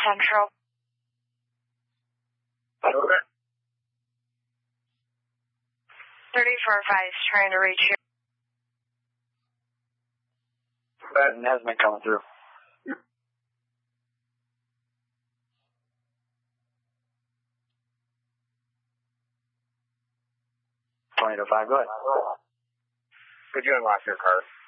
Central. Okay. 34-5 is trying to reach you. That hasn't been coming through. 20 to 5, go ahead. Could you unlock your car?